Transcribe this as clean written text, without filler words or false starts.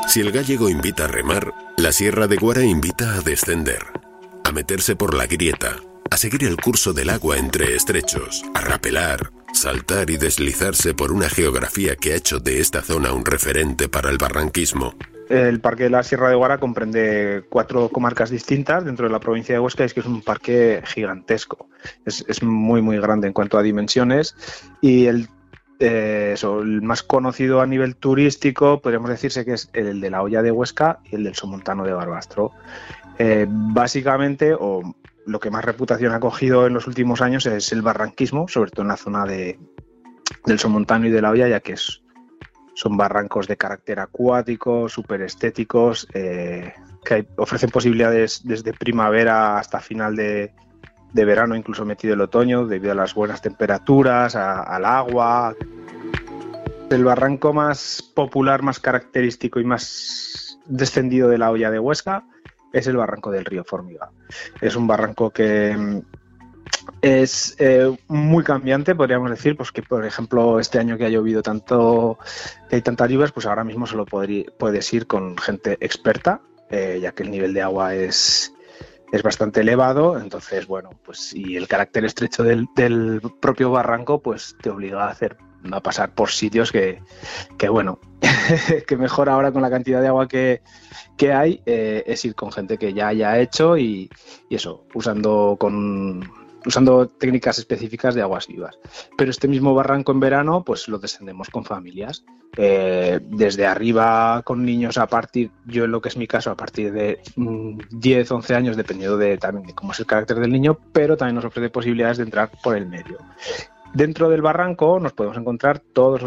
Si el gallego invita a remar, la Sierra de Guara invita a descender, a meterse por la grieta, a seguir el curso del agua entre estrechos, a rapelar, saltar y deslizarse por una geografía que ha hecho de esta zona un referente para el barranquismo. El Parque de la Sierra de Guara comprende 4 comarcas distintas dentro de la provincia de Huesca, y es que es un parque gigantesco. Es muy, muy grande en cuanto a dimensiones, y el más conocido a nivel turístico podríamos decirse que es el de la Hoya de Huesca y el del Somontano de Barbastro. Básicamente, o lo que más reputación ha cogido en los últimos años es el barranquismo, sobre todo en la zona del Somontano y de la Hoya, ya que son barrancos de carácter acuático, súper estéticos, que ofrecen posibilidades desde primavera hasta final de verano, incluso metido el otoño, debido a las buenas temperaturas, al agua. El barranco más popular, más característico y más descendido de la Hoya de Huesca es el barranco del río Formiga. Es un barranco que es muy cambiante, podríamos decir, pues que por ejemplo este año que ha llovido tanto, que hay tantas lluvias, pues ahora mismo solo puedes ir con gente experta, ya que el nivel de agua es bastante elevado. Entonces, bueno, pues y el carácter estrecho del propio barranco pues te obliga a pasar por sitios que bueno, que mejor ahora con la cantidad de agua que hay, es ir con gente que ya haya hecho y eso, usando técnicas específicas de aguas vivas. Pero este mismo barranco en verano pues lo descendemos con familias, desde arriba con niños yo en lo que es mi caso, a partir de 10, 11 años, dependiendo también de cómo es el carácter del niño, pero también nos ofrece posibilidades de entrar por el medio. Dentro del barranco nos podemos encontrar todos los